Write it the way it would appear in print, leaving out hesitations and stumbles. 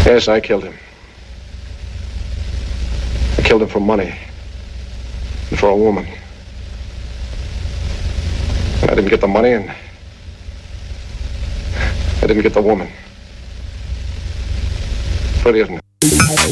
Yes, I killed him. I killed him for money. And for a woman. And I didn't get the money, and I didn't get the woman. Pretty, isn't it?